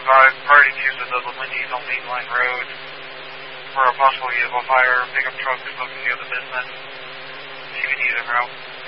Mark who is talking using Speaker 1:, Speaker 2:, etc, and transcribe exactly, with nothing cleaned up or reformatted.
Speaker 1: advise party chiefs of the Lindy's on Main Line Road for a possible vehicle fire. Pickup truck is looking near the business. C B D is en route.